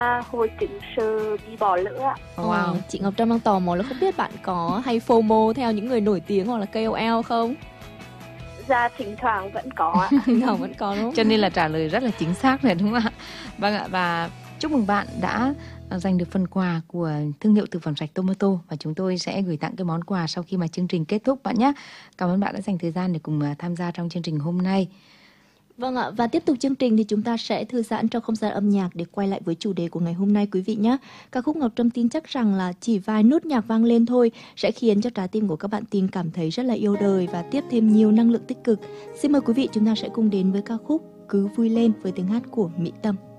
Hồi chứng sợ bị bỏ lỡ. Wow. Chị Ngọc Trâm đang tò mò là không biết bạn có hay FOMO theo những người nổi tiếng hoặc là KOL không? Dạ thỉnh thoảng vẫn có ạ. Thỉnh thoảng vẫn có đúng không? Cho nên là trả lời rất là chính xác rồi đúng không ạ? Vâng ạ, và chúc mừng bạn đã giành được phần quà của thương hiệu thực phẩm sạch Tomato, và chúng tôi sẽ gửi tặng cái món quà sau khi mà chương trình kết thúc bạn nhé. Cảm ơn bạn đã dành thời gian để cùng tham gia trong chương trình hôm nay. Vâng ạ, và tiếp tục chương trình thì chúng ta sẽ thư giãn trong không gian âm nhạc để quay lại với chủ đề của ngày hôm nay quý vị nhé. Ca khúc Ngọc Trâm tin chắc rằng là chỉ vài nốt nhạc vang lên thôi sẽ khiến cho trái tim của các bạn teen cảm thấy rất là yêu đời và tiếp thêm nhiều năng lượng tích cực. Xin mời quý vị chúng ta sẽ cùng đến với ca khúc Cứ vui lên với tiếng hát của Mỹ Tâm.